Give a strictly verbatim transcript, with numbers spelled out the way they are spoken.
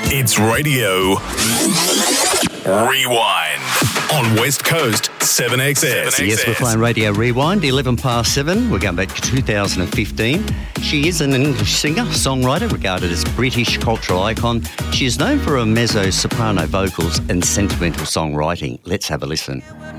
It's Radio Rewind on West Coast seven X S. Yes, we're playing Radio Rewind, eleven past seven. We're going back to two thousand fifteen. She is an English singer, songwriter, regarded as British cultural icon. She is known for her mezzo-soprano vocals and sentimental songwriting. Let's have a listen.